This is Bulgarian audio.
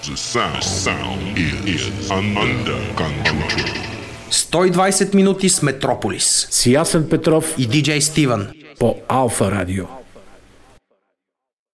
The sound is under control. 120 минути с Метрополис. С Ясен Петров и диджей Стивън по Алфа Радио.